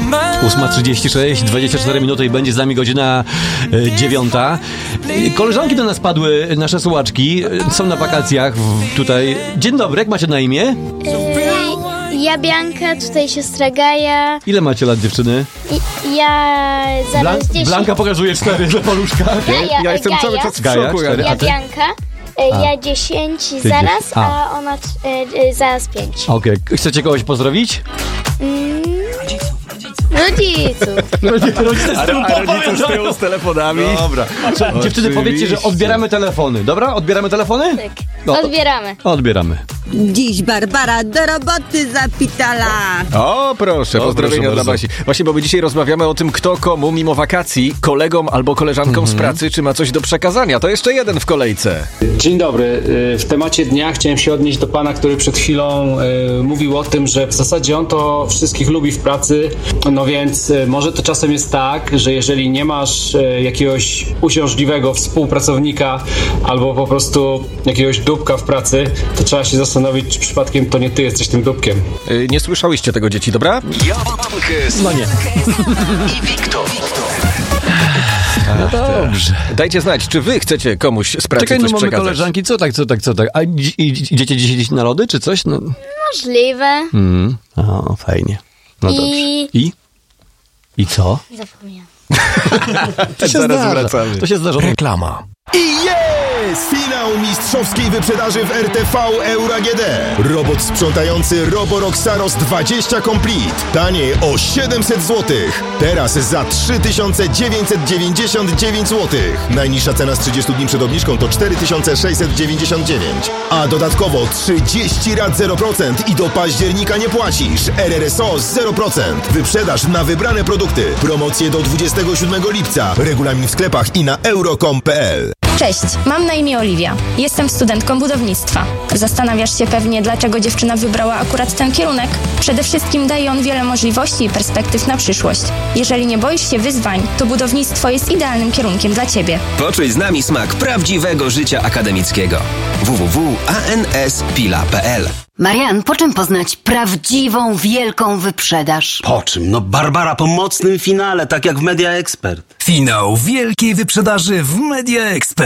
8:36, 24 minuty i będzie z nami godzina 9. Koleżanki do nas padły, nasze słuchaczki, są na wakacjach tutaj. Dzień dobry, jak macie na imię? Ja Bianka, tutaj siostra Gaja. Ile macie lat, dziewczyny? Ja zaraz 10. Blanka pokazuje 4 dla paluszka. Ja jestem Gaja. cały czas w Gaja, szoku. 4. Ja Bianka. Ja 10 zaraz, a ona zaraz 5. Okej. Chcecie kogoś pozdrowić? Rodziców. Rodzice z tyłu z telefonami. Dobra. Dziewczyny, powiedzcie, że odbieramy telefony. Dobra? Odbieramy telefony? Tak. No, Odbieramy. Odbieramy. Dziś Barbara do roboty zapitala. O, proszę, pozdrowienia proszę dla bardzo. Basi. Właśnie, bo my dzisiaj rozmawiamy o tym, kto komu mimo wakacji, kolegom albo koleżankom z pracy, czy ma coś do przekazania. To jeszcze jeden w kolejce. Dzień dobry. W temacie dnia chciałem się odnieść do pana, który przed chwilą mówił o tym, że w zasadzie on to wszystkich lubi w pracy, no więc może to czasem jest tak, że jeżeli nie masz jakiegoś uciążliwego współpracownika albo po prostu jakiegoś dupka w pracy, to trzeba się zastanowić, czy przypadkiem to nie ty jesteś tym dupkiem. Nie słyszałyście tego, dzieci, dobra? No nie. I Wiktor. No dobrze. Dajcie znać, czy wy chcecie komuś z pracy Czekaj, no coś mamy przekazać. koleżanki. Co tak? A idziecie dzisiaj gdzieś na lody, czy coś? No. Możliwe. O, fajnie. No dobrze. I co? Zapomniałam. Zaraz wracamy. To się zdarza. Reklama. I jest! Finał mistrzowskiej wyprzedaży w RTV Euro AGD. Robot sprzątający Roborock Saros 20 Complete. Taniej o 700 zł. Teraz za 3999 zł. Najniższa cena z 30 dni przed obniżką to 4699. A dodatkowo 30 rat 0% i do października nie płacisz. RRSO 0%. Wyprzedaż na wybrane produkty. Promocje do 27 lipca. Regulamin w sklepach i na euro.com.pl. Cześć, mam na imię Oliwia. Jestem studentką budownictwa. Zastanawiasz się pewnie, dlaczego dziewczyna wybrała akurat ten kierunek? Przede wszystkim daje on wiele możliwości i perspektyw na przyszłość. Jeżeli nie boisz się wyzwań, to budownictwo jest idealnym kierunkiem dla Ciebie. Poczuj z nami smak prawdziwego życia akademickiego. www.anspila.pl. Marian, po czym poznać prawdziwą, wielką wyprzedaż? Po czym? No Barbara po mocnym finale, tak jak w Media Expert. Finał wielkiej wyprzedaży w Media Expert.